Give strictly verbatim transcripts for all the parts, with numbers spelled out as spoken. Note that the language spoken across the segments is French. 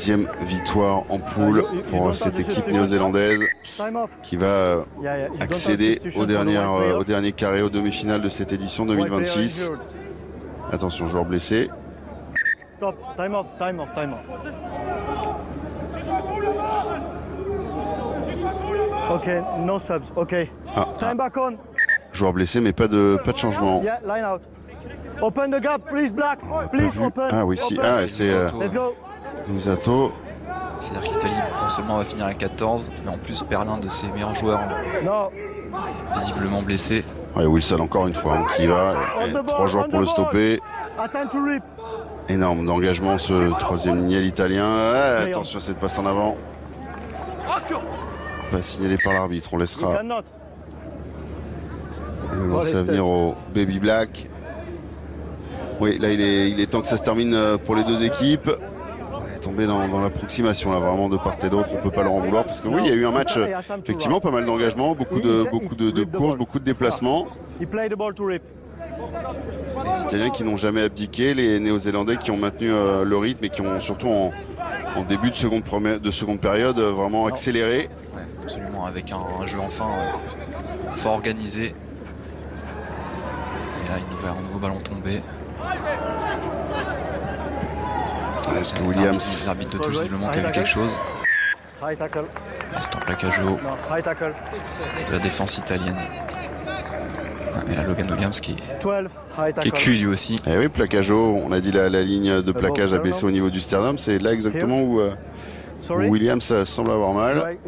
troisième victoire en poule pour cette équipe néo-zélandaise qui va accéder au dernier, au dernier carré, au demi-finale de cette édition deux mille vingt-six. Attention, joueur blessé. Stop, time off, time off, time off. Ok, no subs, ok. Ah, Time back on. Joueur blessé, mais pas de, pas de changement. Yeah, line out. Open the gap, please, Black. Please, open. Ah oui, si. Ah, c'est euh, Let's go. Lusato. C'est-à-dire que l'Italie, non seulement va finir à quatorze, mais en plus perd l'un de ses meilleurs joueurs, No. visiblement blessé. Ouais, Wilson encore une fois, hein, qui va. Et trois joueurs pour le stopper. Attends to rip. Énorme d'engagement ce troisième lignel italien. Ah, attention à cette passe en avant. Pas signalé par l'arbitre, on laissera lancer à venir au Baby Black. Oui, là il est, il est temps que ça se termine pour les deux équipes. On est tombé dans, dans l'approximation là, vraiment de part et d'autre. On peut pas leur en vouloir parce que oui, il y a eu un match effectivement pas mal d'engagement, beaucoup de, beaucoup de, de courses, beaucoup de déplacements. Les Italiens qui n'ont jamais abdiqué, les Néo-Zélandais qui ont maintenu euh, le rythme et qui ont surtout en, en début de seconde, première, de seconde période euh, vraiment accéléré. Ouais, absolument, avec un, un jeu enfin euh, fort organisé. Et là, il nous verra un nouveau ballon tomber. Est-ce que Williams... L'arbitre de touche visiblement qui a vu quelque chose. C'est un plaquage haut de la défense italienne. Et là, Logan Williams qui est, qui est cuit lui aussi. Eh oui, plaquage haut, on a dit la, la ligne de plaquage a baissé au niveau du sternum. C'est là exactement où, euh, où Williams euh, semble avoir mal.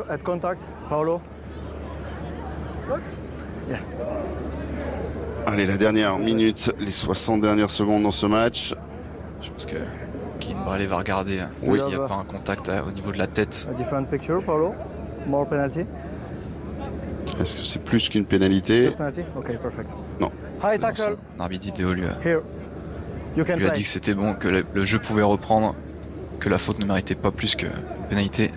Allez, la dernière minute, les soixante dernières secondes dans ce match. Je pense que Keane Braley va regarder oui. s'il n'y a pas un contact à, au niveau de la tête. Est-ce que c'est plus qu'une pénalité? Okay, perfect. Non. Son arbitre vidéo lui a, lui a dit que c'était bon, que le, le jeu pouvait reprendre, que la faute ne méritait pas plus qu'une pénalité.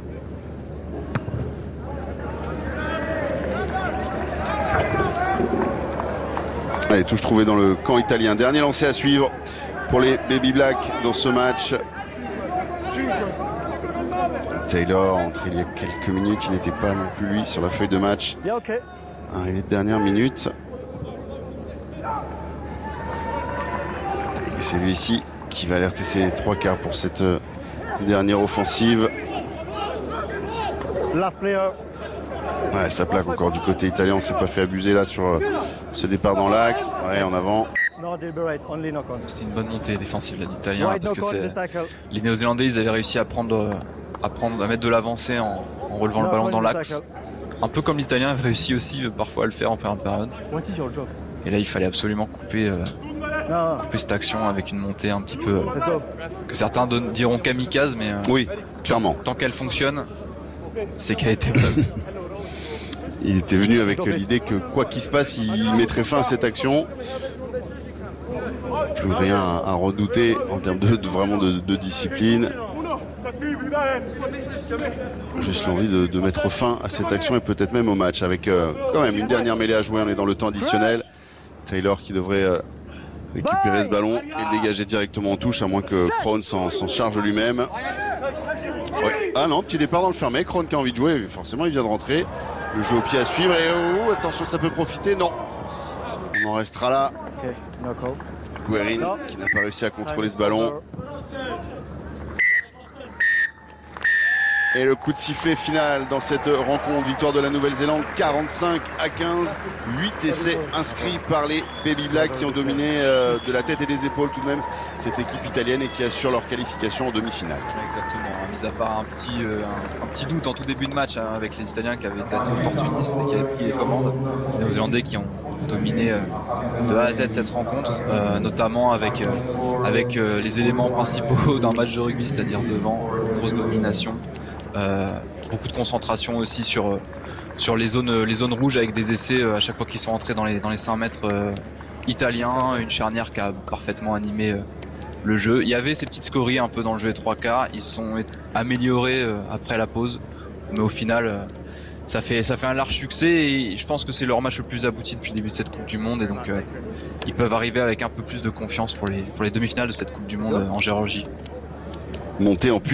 Allez, touche trouvée dans le camp italien. Dernier lancé à suivre pour les Baby Black dans ce match. Taylor, entré il y a quelques minutes, il n'était pas non plus lui sur la feuille de match. Arrivé de dernière minute. Et c'est lui ici qui va alerter ses trois quarts pour cette dernière offensive. Last player. Ouais, ça plaque encore du côté italien, on ne s'est pas fait abuser là sur euh, ce départ dans l'axe. Ouais, en avant. C'était une bonne montée défensive là d'Italien parce que c'est les Néo-Zélandais, ils avaient réussi à prendre, à prendre, à mettre de l'avancée en, en relevant le ballon dans l'axe. Un peu comme l'Italien avait réussi aussi euh, parfois à le faire en première période. Et là, il fallait absolument couper, euh, couper cette action avec une montée un petit peu euh, que certains diront kamikaze, mais euh, oui, clairement. Tant qu'elle fonctionne, c'est qu'elle était bonne. Il était venu avec l'idée que quoi qu'il se passe, il mettrait fin à cette action. Plus rien à redouter en termes de, de vraiment de, de discipline. Juste l'envie de, de mettre fin à cette action et peut-être même au match avec euh, quand même une dernière mêlée à jouer. On est dans le temps additionnel. Taylor qui devrait euh, récupérer ce ballon et le dégager directement en touche, à moins que Krohn s'en charge lui-même. Ouais. Ah non, petit départ dans le fermé. Krohn qui a envie de jouer, forcément il vient de rentrer. Le jeu au pied à suivre et oh, attention, ça peut profiter. Non, on en restera là. Guerin qui n'a pas réussi à contrôler ce ballon. Et le coup de sifflet final dans cette rencontre, victoire de la Nouvelle-Zélande quarante-cinq à quinze, huit essais inscrits par les Baby Black qui ont dominé euh, de la tête et des épaules tout de même cette équipe italienne et qui assure leur qualification en demi-finale. Exactement, mis à part un petit, euh, un, un petit doute en tout début de match hein, avec les Italiens qui avaient été assez opportunistes et qui avaient pris les commandes, les Néo-Zélandais qui ont dominé euh, de A à Z cette rencontre, euh, notamment avec, euh, avec euh, les éléments principaux d'un match de rugby, c'est-à-dire devant, une grosse domination. Euh, beaucoup de concentration aussi sur, euh, sur les, zones, les zones rouges avec des essais euh, à chaque fois qu'ils sont entrés dans les, dans les cinq mètres euh, italiens, une charnière qui a parfaitement animé euh, le jeu. Il y avait ces petites scories un peu dans le jeu des trois quarts, ils sont améliorés euh, après la pause, mais au final euh, ça, fait, ça fait un large succès et je pense que c'est leur match le plus abouti depuis le début de cette Coupe du Monde et donc euh, ils peuvent arriver avec un peu plus de confiance pour les, pour les demi-finales de cette Coupe du Monde euh, en Géorgie. Monter en